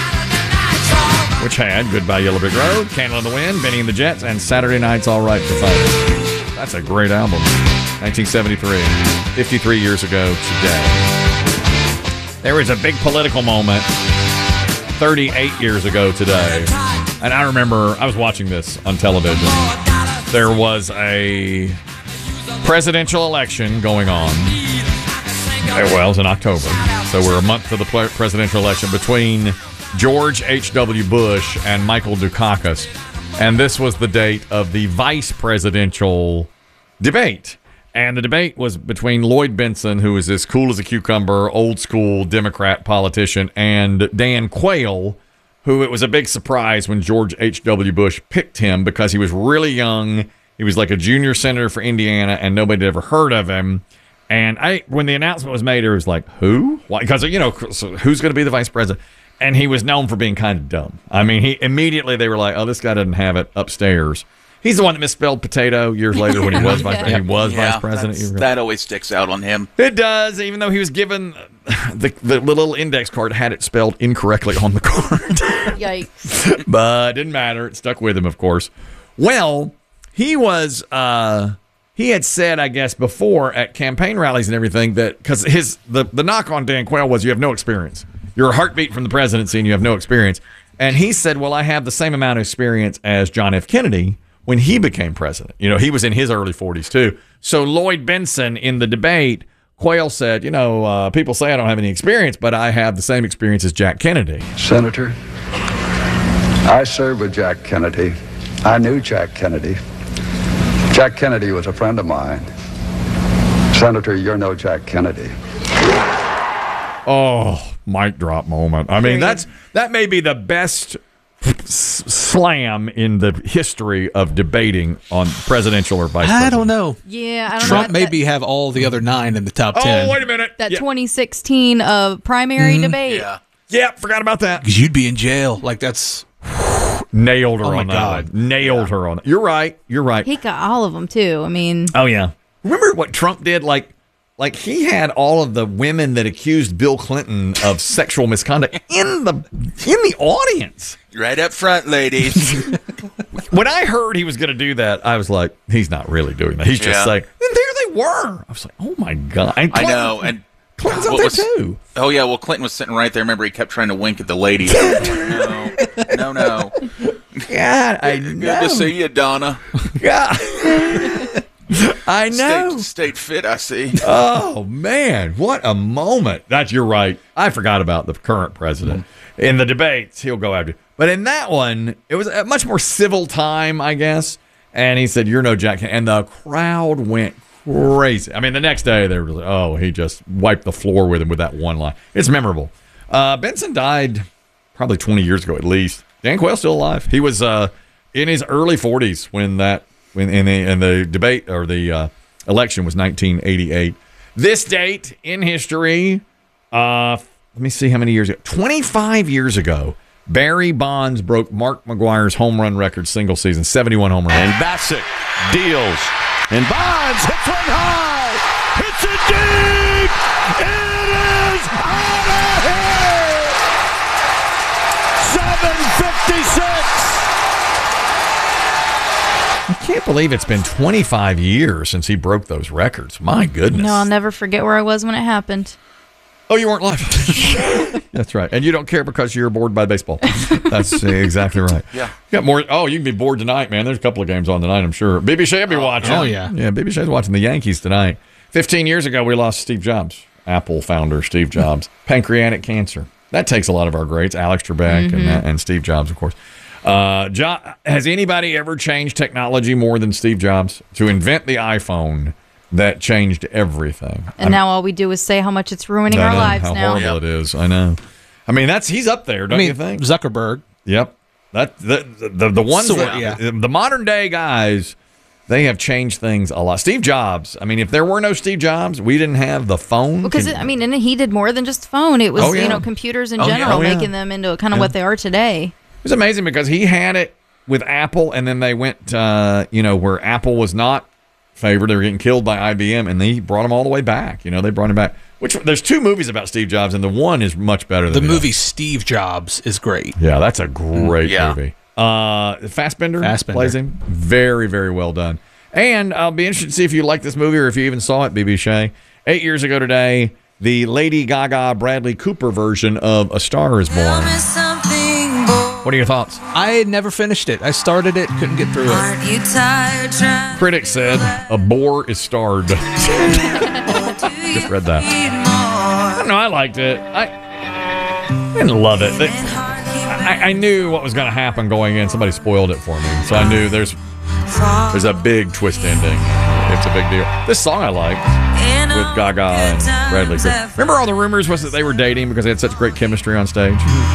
which had Goodbye Yellow Brick Road, Candle in the Wind, Benny and the Jets, and Saturday Night's All Right for Fun. That's a great album. nineteen seventy-three, fifty-three years ago today. There was a big political moment thirty-eight years ago today. And I remember I was watching this on television. There was a presidential election going on. Well, it was in October. So we're a month to the presidential election between George H W. Bush and Michael Dukakis. And this was the date of the vice presidential debate. And the debate was between Lloyd Bentsen, who is as cool as a cucumber, old school Democrat politician, and Dan Quayle, who it was a big surprise when George H W. Bush picked him because he was really young. He was like a junior senator for Indiana, and nobody had ever heard of him. And I, when the announcement was made, it was like, who? Why? Because, you know, so who's going to be the vice president? And he was known for being kind of dumb. I mean, he immediately they were like, oh, this guy doesn't have it upstairs. He's the one that misspelled potato years later when he was vice president. He was Yeah, vice president. that's- That always sticks out on him. It does, even though he was given the, the little index card had it spelled incorrectly on the card. Yikes. But it didn't matter. It stuck with him, of course. Well, he was, uh, he had said, I guess, before at campaign rallies and everything that, because his, the, the knock on Dan Quayle was you have no experience. You're a heartbeat from the presidency and you have no experience. And he said, well, I have the same amount of experience as John F. Kennedy when he became president. You know, he was in his early forties, too. So Lloyd Bentsen, in the debate, Quayle said, you know, uh, people say I don't have any experience, but I have the same experience as Jack Kennedy. Senator, I served with Jack Kennedy. I knew Jack Kennedy. Jack Kennedy was a friend of mine. Senator, you're no Jack Kennedy. Oh, mic drop moment. I mean, that's that may be the best s- slam in the history of debating on presidential or vice president. I don't know. Yeah, I don't Trump know. maybe have all the other nine in the top ten. Oh, wait a minute. That twenty sixteen uh, primary Mhm. debate. Yeah. Yeah, forgot about that. Because you'd be in jail. Like, that's... Nailed her Oh, my on that God. one. Nailed her on that. You're right. You're right. He got all of them, too. I mean, Oh, yeah. Remember what Trump did? Like, like he had all of the women that accused Bill Clinton of sexual misconduct in the in the audience. Right up front, ladies. When I heard he was going to do that, I was like, he's not really doing that. He's just Yeah. saying, and there they were. I was like, oh, my God. And I Clinton- know, and Clinton's up what there, was- too. Oh yeah, well Clinton was sitting right there. Remember, he kept trying to wink at the ladies. no, no, no. God, I Good know. to see you, Donna. Yeah. I know. Stayed, stayed fit, I see. Oh man, what a moment! That's you're right. I forgot about the current president. In the debates, he'll go after. But in that one, it was a much more civil time, I guess. And he said, "You're no Jack," and the crowd went crazy. I mean, the next day they were like, "Oh, he just wiped the floor with him with that one line." It's memorable. Uh, Bentsen died probably twenty years ago at least. Dan Quayle's still alive. He was uh, in his early forties when that when in the, in the debate or the uh, election was nineteen eighty-eight. This date in history, Uh, let me see how many years ago. twenty-five years ago, Barry Bonds broke Mark McGwire's home run record single season, seventy-one home runs. And Bassett deals. And Bonds hits one high. Hits it deep. It is out of here. seven fifty-six. I can't believe it's been twenty-five years since he broke those records. My goodness. No, I'll never forget where I was when it happened. Oh, you weren't live. That's right. And you don't care because you're bored by baseball. That's exactly right. Yeah. You got more. Oh, you can be bored tonight, man. There's a couple of games on tonight, I'm sure. B B Shea will be watching. Oh, yeah. Yeah, B B Shea's watching the Yankees tonight. fifteen years ago, we lost Steve Jobs, Apple founder Steve Jobs. Pancreatic cancer. That takes a lot of our greats. Alex Trebek Mm-hmm. and, uh, and Steve Jobs, of course. Uh, jo- has anybody ever changed technology more than Steve Jobs? To invent the iPhone, that changed everything. And now all we do is say how much it's ruining I our know lives how now. horrible it is. I know. I mean, that's he's up there, don't I mean, you think? Zuckerberg. Yep. That the the, the ones Sort, that, yeah. the modern day guys, they have changed things a lot. Steve Jobs. I mean, if there were no Steve Jobs, we didn't have the phone. Because, Can- it, I mean, and he did more than just phone. It was, Oh, yeah. you know, computers in Oh, yeah. general, Oh, yeah. making them into kind of Yeah. what they are today. It was amazing because he had it with Apple, and then they went, uh, you know, where Apple was not favored. They were getting killed by I B M, and they brought him all the way back. You know, they brought him back. Which there's two movies about Steve Jobs, and the one is much better than The the, movie Steve Jobs is great. other. Yeah, that's a great Yeah. movie. Uh, Fassbender, Fassbender. plays him. Very, very well done. And I'll be interested to see if you like this movie or if you even saw it, B B Shea. Eight years ago today, the Lady Gaga Bradley Cooper version of A Star Is Born. What are your thoughts? I had never finished it. I started it, couldn't get through it. Critics said a bore is starred. Just read that. I don't know. I liked it. I didn't love it. They- I, I knew what was going to happen going in. Somebody spoiled it for me, so I knew there's there's a big twist ending. It's a big deal. This song I liked with Gaga and Bradley Cooper. Remember all the rumors was that they were dating because they had such great chemistry on stage.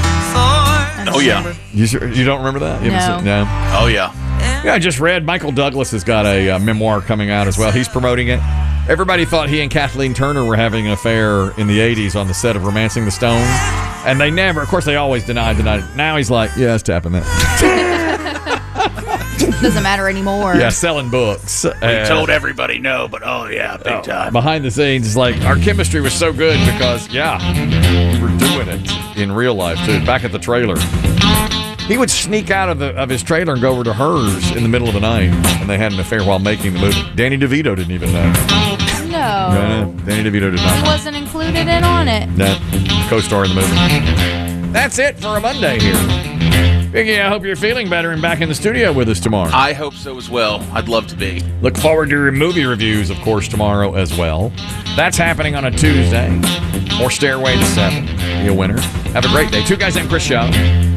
Oh, yeah. You sure- you don't remember that? You haven't No. seen- no. Oh, yeah. Yeah, I just read Michael Douglas has got a uh, memoir coming out as well. He's promoting it. Everybody thought he and Kathleen Turner were having an affair in the eighties on the set of Romancing the Stone. And they never, of course, they always denied, denied it. Now he's like, yeah, it's tapping that. Doesn't matter anymore. Yeah, selling books. We And told everybody no, but oh, yeah, big time. behind the scenes, it's like our chemistry was so good because, yeah, we were doing it in real life, too. Back at the trailer. He would sneak out of the of his trailer and go over to hers in the middle of the night, and they had an affair while making the movie. Danny DeVito didn't even know. No. No, no, Danny DeVito did not know. Wasn't included in on it. No, co-star in the movie. That's it for a Monday here. Biggie, I hope you're feeling better and back in the studio with us tomorrow. I hope so as well. I'd love to be. Look forward to your movie reviews, of course, tomorrow as well. That's happening on a Tuesday. More Stairway to Seven. Be a winner. Have a great day. Two Guys Named Chris Show.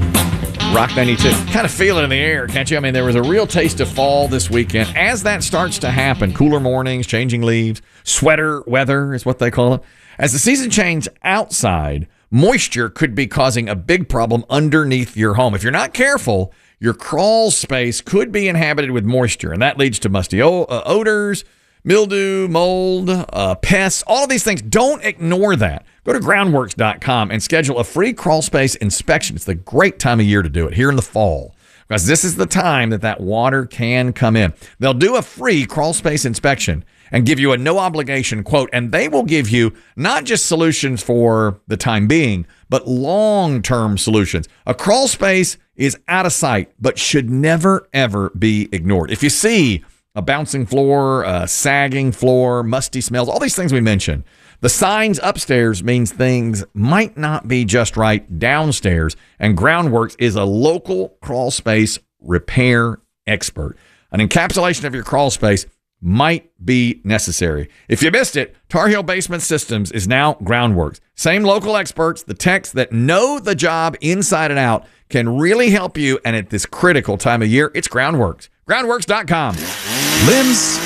Rock ninety-two. Kind of feel it in the air, can't you? I mean, there was a real taste of fall this weekend. As that starts to happen, cooler mornings, changing leaves, sweater weather is what they call it. As the season changes outside, moisture could be causing a big problem underneath your home. If you're not careful, your crawl space could be inhabited with moisture, and that leads to musty o- uh, odors, mildew, mold, uh, pests, all of these things. Don't ignore that. Go to groundworks dot com and schedule a free crawl space inspection. It's the great time of year to do it here in the fall, because this is the time that that water can come in. They'll do a free crawl space inspection and give you a no obligation quote, and they will give you not just solutions for the time being, but long-term solutions. A crawl space is out of sight, but should never, ever be ignored. If you see a bouncing floor, a sagging floor, musty smells, all these things we mentioned, the signs upstairs means things might not be just right downstairs, and Groundworks is a local crawl space repair expert. An encapsulation of your crawl space might be necessary. If you missed it, Tar Heel Basement Systems is now Groundworks. Same local experts, the techs that know the job inside and out can really help you, and at this critical time of year, it's Groundworks. groundworks dot com. Limbs,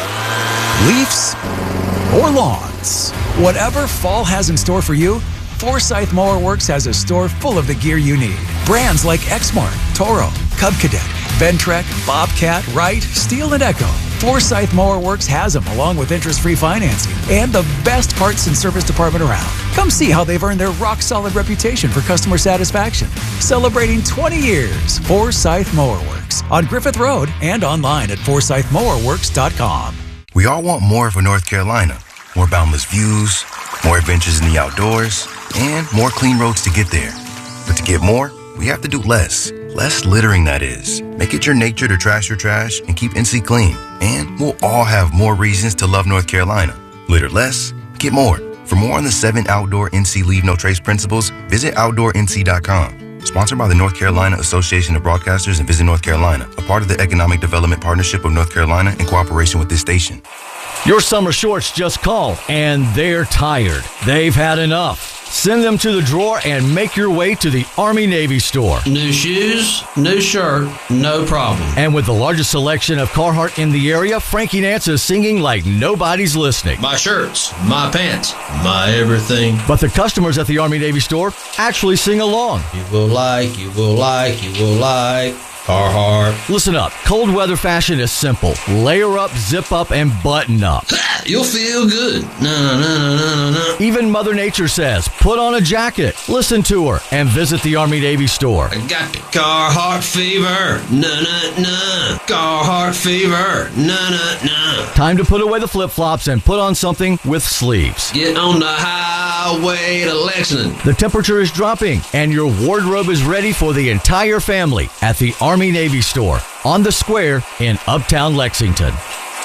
leafs, or lawns. Whatever fall has in store for you, Forsyth Mower Works has a store full of the gear you need. Brands like Exmark, Toro, Cub Cadet, Ventrek, Bobcat, Wright, Steel, and Echo. Forsyth Mower Works has them, along with interest-free financing and the best parts and service department around. Come see how they've earned their rock-solid reputation for customer satisfaction. Celebrating twenty years, Forsyth Mower Works on Griffith Road and online at forsyth mower works dot com. We all want more for North Carolina. More boundless views, more adventures in the outdoors, and more clean roads to get there. But to get more, we have to do less. Less littering, that is. Make it your nature to trash your trash and keep N C clean. And we'll all have more reasons to love North Carolina. Litter less, get more. For more on the seven outdoor N C Leave No Trace principles, visit outdoor N C dot com. Sponsored by the North Carolina Association of Broadcasters and Visit North Carolina, a part of the Economic Development Partnership of North Carolina in cooperation with this station. Your summer shorts just called, and they're tired. They've had enough. Send them to the drawer and make your way to the Army-Navy store. New shoes, new shirt, no problem. And with the largest selection of Carhartt in the area, Frankie Nance is singing like nobody's listening. My shirts, my pants, my everything. But the customers at the Army-Navy store actually sing along. You will like, you will like, you will like Carhartt. Listen up. Cold weather fashion is simple. Layer up, zip up, and button up. You'll feel good. No, no, no, no, no, no. Even Mother Nature says, put on a jacket. Listen to her and visit the Army-Navy store. I got the Carhartt fever. No, no, no. Carhartt fever. No, no, no. Time to put away the flip-flops and put on something with sleeves. Get on the highway to Lexington. The temperature is dropping, and your wardrobe is ready for the entire family at the Army-Navy store on the square in Uptown Lexington.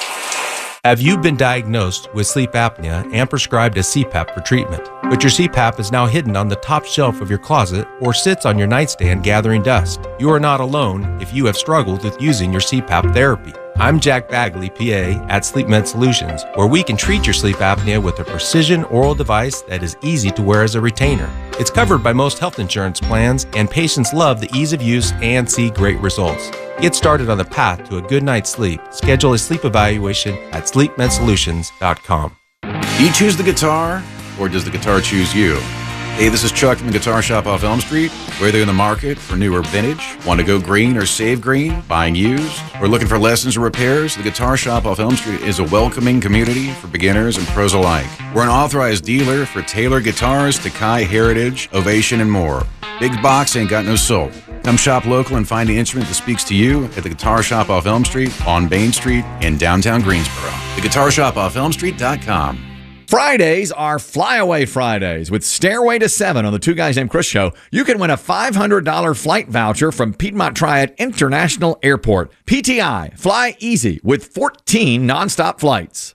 Have you been diagnosed with sleep apnea and prescribed a C PAP for treatment, but your C PAP is now hidden on the top shelf of your closet or sits on your nightstand gathering dust? You are not alone if you have struggled with using your C PAP therapy. I'm Jack Bagley, P A, at SleepMed Solutions, where we can treat your sleep apnea with a precision oral device that is easy to wear as a retainer. It's covered by most health insurance plans, and patients love the ease of use and see great results. Get started on the path to a good night's sleep. Schedule a sleep evaluation at sleep med solutions dot com. Do you choose the guitar, or does the guitar choose you? Hey, this is Chuck from the Guitar Shop off Elm Street. Whether you're in the market for new or vintage, want to go green or save green, buying used, or looking for lessons or repairs, the Guitar Shop off Elm Street is a welcoming community for beginners and pros alike. We're an authorized dealer for Taylor Guitars, Takai, Heritage, Ovation, and more. Big box ain't got no soul. Come shop local and find the instrument that speaks to you at the Guitar Shop off Elm Street on Bain Street in downtown Greensboro. The Guitar Shop off Elm Street dot com. Fridays are Flyaway Fridays. With Stairway to Seven on the Two Guys Named Chris show, you can win a five hundred dollars flight voucher from Piedmont Triad International Airport. P T I, fly easy with fourteen nonstop flights.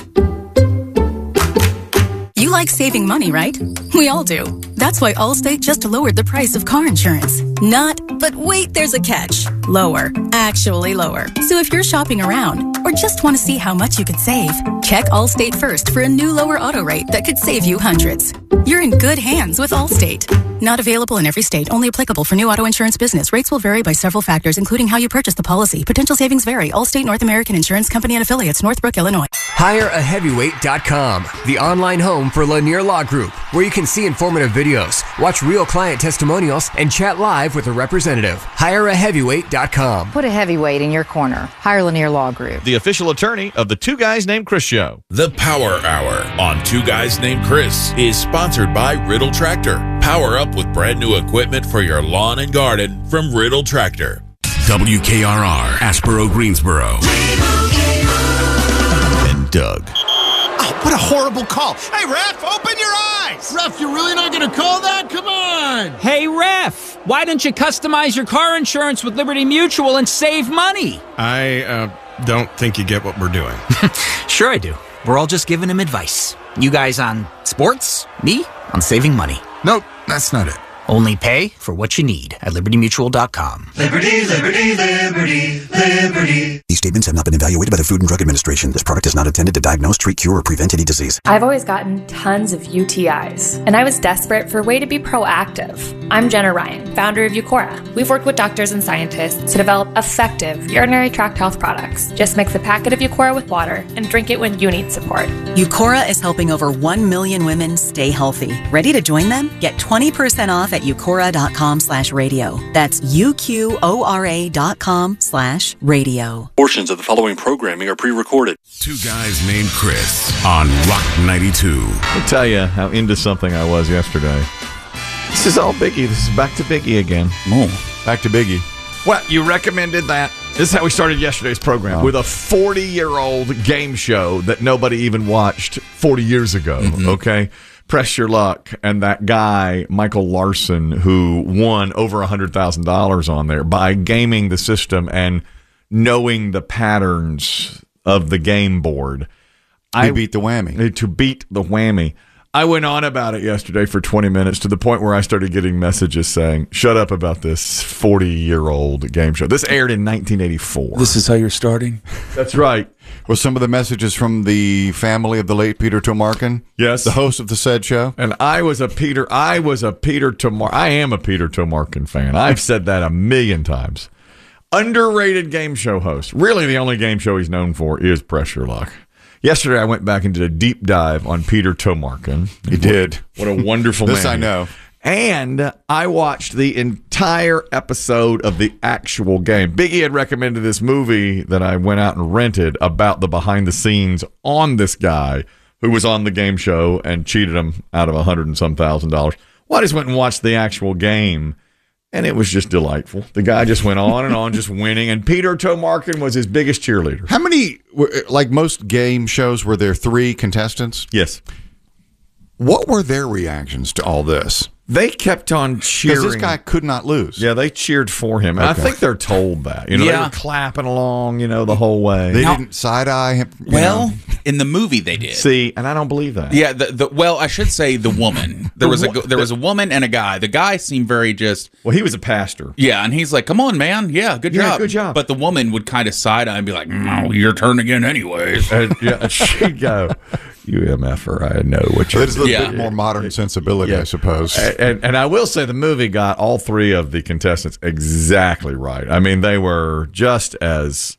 You like saving money, right? We all do. That's why Allstate just lowered the price of car insurance. Not, but wait, there's a catch. Lower. Actually lower. So if you're shopping around or just want to see how much you could save, check Allstate first for a new lower auto rate that could save you hundreds. You're in good hands with Allstate. Not available in every state. Only applicable for new auto insurance business. Rates will vary by several factors, including how you purchase the policy. Potential savings vary. Allstate North American Insurance Company and Affiliates, Northbrook, Illinois. hire a heavyweight dot com, the online home for Lanier Law Group, where you can see informative videos, watch real client testimonials, and chat live with a representative. hire a heavyweight dot com. Put a heavyweight in your corner. Hire Lanier Law Group. The official attorney of the Two Guys Named Chris show. The Power Hour on Two Guys Named Chris is sponsored by Riddle Tractor. Power up with brand new equipment for your lawn and garden from Riddle Tractor. W K R R, Aspero, Greensboro. And Doug. Oh, what a horrible call. Hey, ref, open your eyes. Ref, you're really not going to call that? Come on. Hey, ref, why don't you customize your car insurance with Liberty Mutual and save money? I uh, don't think you get what we're doing. Sure I do. We're all just giving him advice. You guys on sports, me on saving money. Nope, that's not it. Only pay for what you need at liberty mutual dot com. Liberty, liberty, liberty, liberty. These statements have not been evaluated by the Food and Drug Administration. This product is not intended to diagnose, treat, cure, or prevent any disease. I've always gotten tons of U T Is, and I was desperate for a way to be proactive. I'm Jenna Ryan, founder of Eucora. We've worked with doctors and scientists to develop effective urinary tract health products. Just mix a packet of Eucora with water and drink it when you need support. Eucora is helping over one million women stay healthy. Ready to join them? Get twenty percent off at at ucora.com slash radio. That's U-Q-O-R-A dot com slash radio. Portions of the following programming are pre-recorded. Two guys named Chris on Rock ninety-two. I'll tell you how into something I was yesterday. This is all Biggie. This is back to Biggie again. Oh, back to Biggie. Well, you recommended that. This is how we started yesterday's program, oh. with a forty-year-old game show that nobody even watched forty years ago, mm-hmm. okay? Press Your Luck, and that guy, Michael Larson, who won over one hundred thousand dollars on there by gaming the system and knowing the patterns of the game board. He I, beat the whammy. To beat the whammy. I went on about it yesterday for twenty minutes to the point where I started getting messages saying, shut up about this forty-year-old game show. This aired in nineteen eighty-four. This is how you're starting? That's right. Well, some of the messages from the family of the late Peter Tomarken. Yes. The host of the said show. And I was a Peter, I was a Peter Tomar, I am a Peter Tomarken fan. I've said that a million times. Underrated game show host. Really the only game show he's known for is Press Your Luck. Yesterday, I went back and did a deep dive on Peter Tomarken. He did. What a wonderful this man. This I know. And I watched the entire episode of the actual game. Biggie had recommended this movie that I went out and rented about the behind the scenes on this guy who was on the game show and cheated him out of a hundred and some thousand dollars. Well, I just went and watched the actual game. And it was just delightful. The guy just went on and on, just winning. And Peter Tomarken was his biggest cheerleader. How many, like most game shows, were there three contestants? Yes. What were their reactions to all this? They kept on cheering. Because this guy could not lose. Yeah, they cheered for him. And okay. I think they're told that. You know, yeah. They were clapping along, you know, the whole way. They now, didn't side-eye him. Well, know. in the movie they did. See, and I don't believe that. Yeah, the, the well, I should say the woman. There was a there was a woman and a guy. The guy seemed very just... Well, he was a pastor. Yeah, and he's like, come on, man. Yeah, good yeah, job. good job. But the woman would kind of side-eye and be like, no, your turn again anyways. And, yeah, she'd go... U M F er, I know what you're There's a little yeah. bit more modern sensibility, yeah. I suppose. And, and, and I will say the movie got all three of the contestants exactly right. I mean, they were just as,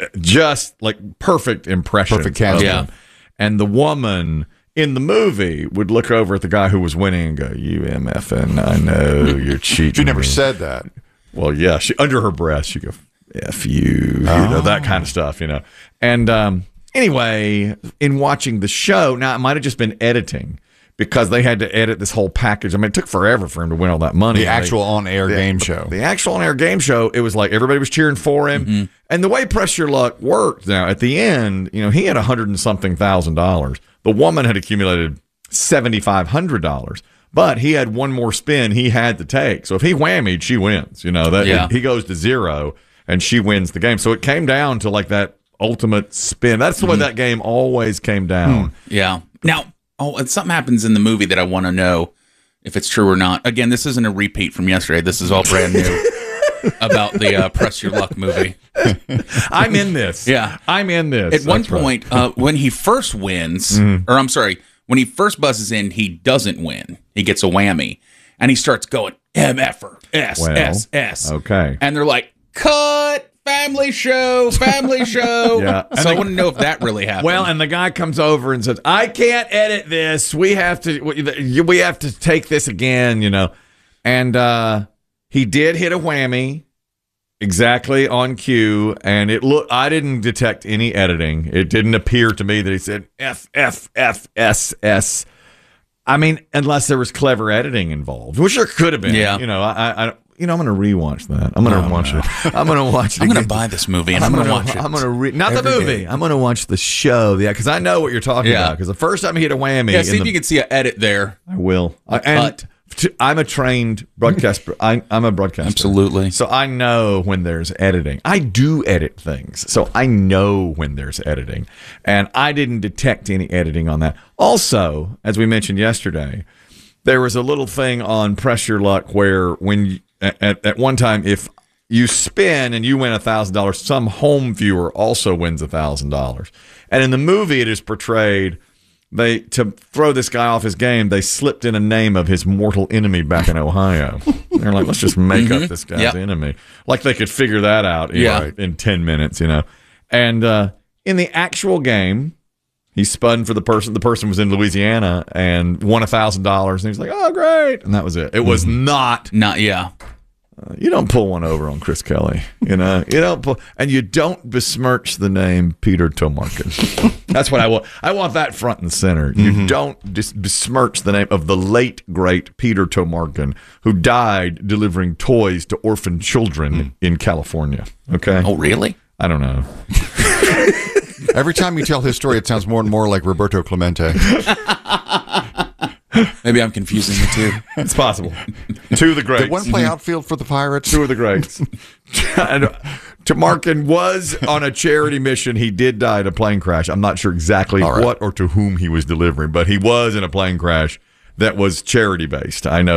just like perfect impressions. Perfect casting. Yeah. And the woman in the movie would look over at the guy who was winning and go, U M F, and I know you're cheating. She never me. said that. Well, yeah. She under her breath, she'd go, F you, oh. you know, that kind of stuff, you know. And, um, anyway, in watching the show, now it might have just been editing because they had to edit this whole package. I mean, it took forever for him to win all that money. The actual they, on-air the, game show. The actual on-air game show, it was like everybody was cheering for him. Mm-hmm. And the way Press Your Luck worked, now, at the end, you know, he had a hundred and something thousand dollars. The woman had accumulated seven thousand five hundred dollars. But he had one more spin he had to take. So if he whammied, she wins. You know, that yeah. he goes to zero, and she wins the game. So it came down to like that ultimate spin. That's the way mm-hmm. that game always came down. Hmm. Yeah. Now, oh, and something happens in the movie that I want to know if it's true or not. Again, this isn't a repeat from yesterday. This is all brand new about the uh, Press Your Luck movie. I'm in this. Yeah. I'm in this. At one That's point, right. uh, when he first wins, mm-hmm. or I'm sorry, when he first buzzes in, he doesn't win. He gets a whammy. And he starts going, M F er, S, well, S, S. Okay. And they're like, cut! Family show, family show. Yeah. So I want to know if that really happened. Well, and the guy comes over and says, I can't edit this. We have to we have to take this again, you know. And uh, he did hit a whammy exactly on cue, and it look I didn't detect any editing. It didn't appear to me that he said F F F S S. I mean, unless there was clever editing involved, which there could have been. Yeah. You know, I, I You know, I'm going to rewatch that. I'm going to oh, watch no. it. I'm going to watch it. I'm going to buy this movie and I'm, I'm going to watch it. I'm going to re- not the movie. Day. I'm going to watch the show. Yeah, because I know what you're talking yeah. about. Because the first time he hit a whammy, yeah. See if the, you can see an edit there. I will. I, and to, I'm a trained broadcaster. I, I'm a broadcaster. Absolutely. So I know when there's editing. I do edit things, so I know when there's editing, and I didn't detect any editing on that. Also, as we mentioned yesterday, there was a little thing on Press Your Luck where when you, At, at one time, if you spin and you win one thousand dollars, some home viewer also wins one thousand dollars. And in the movie, it is portrayed, they to throw this guy off his game, they slipped in a name of his mortal enemy back in Ohio. They're like, let's just make mm-hmm. up this guy's yep. enemy. Like they could figure that out in, yeah. in ten minutes, you know. And uh, in the actual game, He spun for the person. The person was in Louisiana and won a thousand dollars. And he was like, "Oh, great!" And that was it. It was mm-hmm. not, not yeah. Uh, you don't pull one over on Chris Kelly. You know, you don't pull, and you don't besmirch the name Peter Tomarken. That's what I want. I want that front and center. You mm-hmm. don't dis- besmirch the name of the late great Peter Tomarken, who died delivering toys to orphan children mm. in California. Okay. Oh, really? I don't know. Every time you tell his story, it sounds more and more like Roberto Clemente. Maybe I'm confusing the two. It's possible. Two of the greats. Did one play outfield for the Pirates? Two of the greats. Tomarken was on a charity mission. He did die in a plane crash. I'm not sure exactly right. what or to whom he was delivering, but he was in a plane crash that was charity-based. I know.